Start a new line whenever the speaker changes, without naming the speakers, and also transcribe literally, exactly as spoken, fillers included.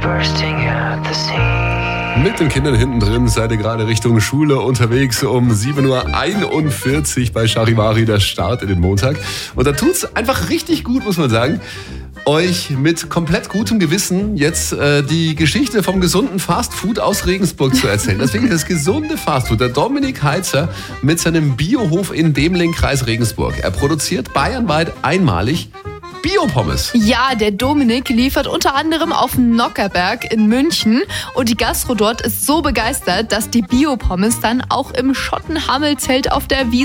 Mit den Kindern hinten drin seid ihr gerade Richtung Schule unterwegs um sieben Uhr einundvierzig bei Charivari, der Start in den Montag. Und da tut's einfach richtig gut, muss man sagen, euch mit komplett gutem Gewissen jetzt äh, die Geschichte vom gesunden Fastfood aus Regensburg zu erzählen. Deswegen das gesunde Fastfood. Der Dominik Heizer mit seinem Biohof in Demling, Kreis Regensburg. Er produziert bayernweit einmalig Biopommes.
Ja, der Dominik liefert unter anderem auf Nockerberg in München und die Gastro dort ist so begeistert, dass die Biopommes dann auch im Schottenhammelzelt auf der Wiesn